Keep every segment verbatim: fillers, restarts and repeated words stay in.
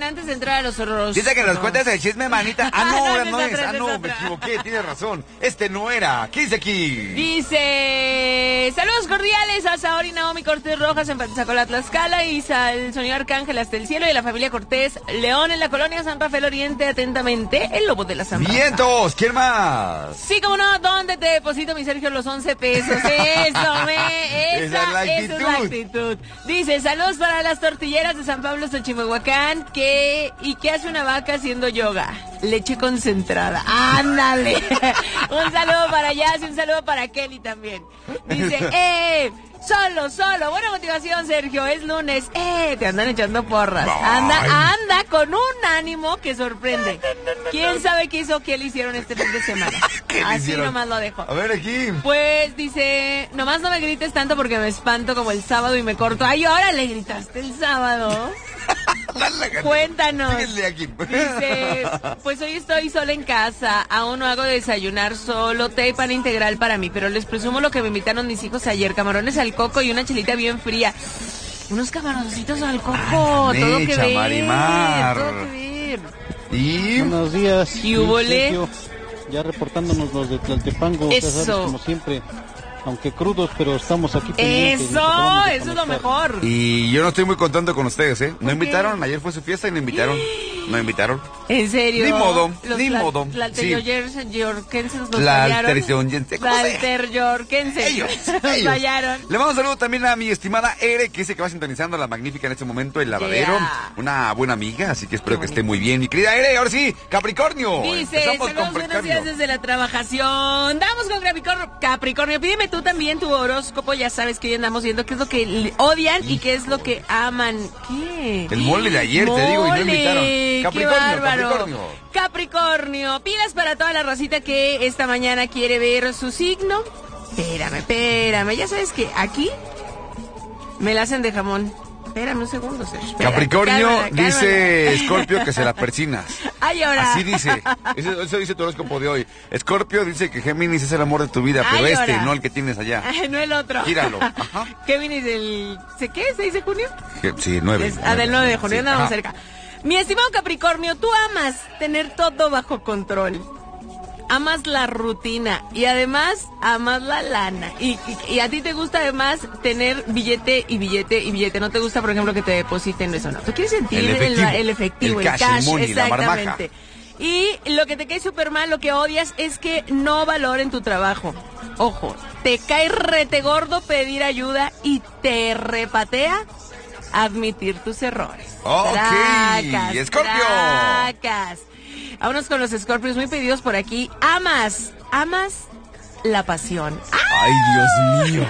Dicen antes de entrar a los horrores. Dice que nos cuentes el chisme, manita. Ah, no, ahora no es. otra, Ah, no, otra. me equivoqué, tienes razón. Este no era. ¿Qué dice aquí? Dice, saludos cordiales a Saori Naomi Cortés Rojas en Panzacola, Tlaxcala, y al señor Arcángel hasta el cielo y a la familia Cortés León en la colonia San Rafael Oriente. Atentamente, el lobo de la Zambada. ¡Vientos! ¿Quién más? Sí, como no, ¿dónde te deposito, mi Sergio, los once pesos? Eso, me, esa, Esa es la esa es la actitud. Dice, saludos para las tortilleras de San Pablo, Xochimehuacán, que, y ¿qué hace una vaca haciendo yoga? Leche concentrada. ¡Ándale! Un saludo para Jazz y un saludo para Kelly también. Dice, ¡eh! Solo, solo, buena motivación, Sergio, es lunes. Eh, te andan echando porras. Anda, anda con un ánimo que sorprende. ¿Quién sabe qué hizo, qué le hicieron este fin de semana? Así nomás lo dejo. A ver aquí. Pues dice, nomás no me grites tanto porque me espanto como el sábado y me corto. Ay, ahora le gritaste el sábado. Cuéntanos. Aquí. Dice, pues hoy estoy sola en casa, aún no hago desayunar, solo té y pan integral para mí, pero les presumo lo que me invitaron mis hijos ayer, camarones al coco y una chelita bien fría. Unos camaroncitos al coco, Ay, todo que mecha, ver, Marimar. todo que ver. Y... Buenos días. ¿Y hubo le? Sergio, ya reportándonos los de Tlaltepango. Eso. Ya sabes, como siempre, aunque crudos, pero estamos aquí pendientes. Eso, Vamos a eso es lo conectar. mejor. Y yo no estoy muy contento con ustedes, ¿eh? No ¿Por invitaron, qué? ayer fue su fiesta y no invitaron. No invitaron. ¿En serio? Ni modo, Los ni tla- modo. tlalteyorquenses nos La fallaron. alteryorquense, ¿cómo se? Tlalteyorquenses. Ellos, nos ellos. fallaron. Le mando un saludo también a mi estimada Ere, que dice que va sintonizando la magnífica en este momento el lavadero. Yeah. Una buena amiga, así que espero Qué que esté bonito. muy bien. Mi querida Ere, ahora sí, Capricornio. Dice, Empezamos saludos, con buenos Capricornio. días desde la trabajación. Vamos con Capricornio. Capricornio, pídeme tú también tu horóscopo. Ya sabes que hoy andamos viendo qué es lo que le odian y qué es lo que aman. ¿Qué? El mole de ayer, te digo, y no invitaron. Qué Capricornio, bárbaro. Capricornio. Capricornio, pidas para toda la racita que esta mañana quiere ver su signo. Espérame, espérame. Ya sabes que aquí me la hacen de jamón. Espérame un segundo, Sergio. Espera, Capricornio cálmala, cálmala. dice Escorpio que se la persinas. Ay, ahora. Así dice. Eso, eso dice tu horóscopo de hoy. Escorpio dice que Géminis es el amor de tu vida, pero Ay, este, ahora. no el que tienes allá. Ay, no el otro. Gíralo. Ajá. Kevin es del... ¿sé qué? ¿seis de junio? Que- Sí, nueve. Es- ah, del nueve de junio, Sí, andamos ajá. cerca. Mi estimado Capricornio, tú amas tener todo bajo control. Amas la rutina y además amas la lana. Y, y, y a ti te gusta además tener billete y billete y billete. No te gusta, por ejemplo, que te depositen eso, ¿no? Tú quieres sentir El el efectivo. el, efectivo, El el cash, cash, el money, la exactamente. Y lo que te cae súper mal, lo que odias, es que no valoren tu trabajo. Ojo, te cae rete gordo pedir ayuda y te repatea admitir tus errores. Ok, Tracas, Escorpio. tracas. Vámonos con los escorpios muy pedidos por aquí. Amas, amas la pasión. Ay, Dios mío.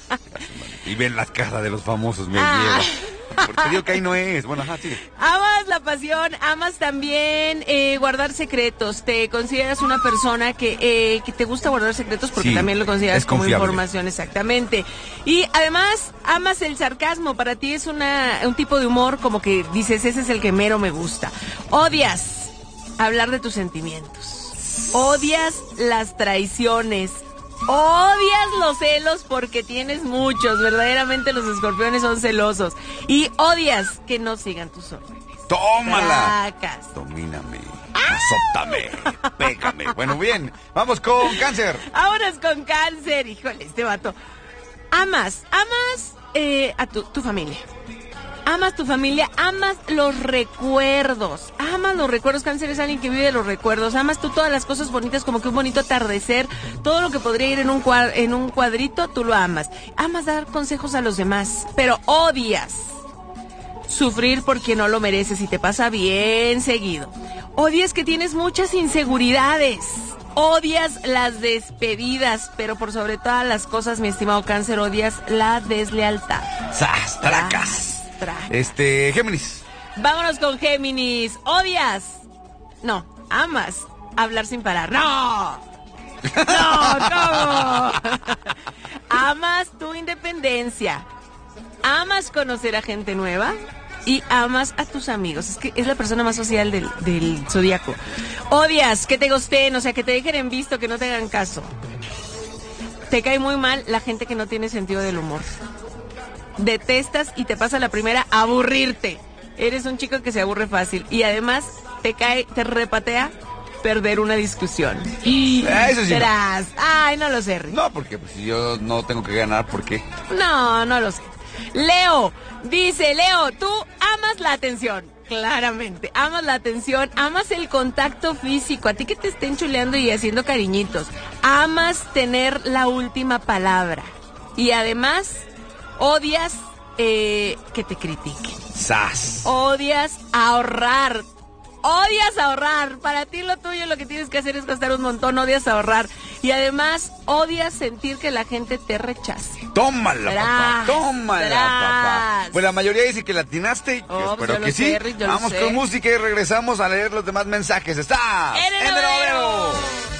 Y ven las caras de los famosos, me Ah. lleva. Porque digo que ahí no es. Bueno, ajá, sí. Amas la pasión, amas también eh, guardar secretos. Te consideras una persona que, eh, que te gusta guardar secretos porque Sí, también lo consideras es como confiable. información, exactamente. Y además amas el sarcasmo. Para ti es una, un tipo de humor como que dices, ese es el que mero me gusta. Odias hablar de tus sentimientos. Odias las traiciones. Odias los celos porque tienes muchos. Verdaderamente los escorpiones son celosos. Y odias que no sigan tus órdenes. ¡Tómala! Tracas. Domíname. Azóptame. Pégame. Bueno, bien. Vamos con Cáncer. Vámonos con Cáncer. Híjole, este vato. Amas, amas eh, a tu, tu familia. Amas tu familia, amas los recuerdos. Amas los recuerdos. Cáncer es alguien que vive de los recuerdos. Amas tú todas las cosas bonitas, como que un bonito atardecer. Todo lo que podría ir en un, cuad- en un cuadrito, tú lo amas. Amas dar consejos a los demás, pero odias sufrir porque no lo mereces y te pasa bien seguido. Odias que tienes muchas inseguridades. Odias las despedidas, pero por sobre todas las cosas, mi estimado Cáncer, odias la deslealtad. ¡Sas! ¡Tracas! Tracas. Este, Géminis. Vámonos con Géminis. Odias. No, amas hablar sin parar. No. No, ¿cómo? Amas tu independencia. Amas conocer a gente nueva. Y amas a tus amigos. Es que es la persona más social del, del zodiaco. Odias que te gosteen, o sea, que te dejen en visto, que no te hagan caso. Te cae muy mal la gente que no tiene sentido del humor. Detestas y te pasa la primera aburrirte. Eres un chico que se aburre fácil y además te cae, te repatea perder una discusión. Eso sí. Tras. Ay, no lo sé, Rick. No, porque pues, si yo no tengo que ganar, ¿por qué? No, no lo sé. Leo, dice, Leo, tú amas la atención. Claramente, amas la atención, amas el contacto físico, a ti que te estén chuleando y haciendo cariñitos. Amas tener la última palabra. Y además, odias eh, que te critiquen. ¡Sas! Odias ahorrar. Odias ahorrar. Para ti lo tuyo lo que tienes que hacer es gastar un montón. Odias ahorrar. Y además odias sentir que la gente te rechace. Tómala, Tras, papá. Tómala, tras. papá. Pues la mayoría dice que la atinaste. Oh, Yo pues espero yo que lo sí. sé, Rick, yo lo Vamos sé. con música y regresamos a leer los demás mensajes. Está En el en el obrero. obrero.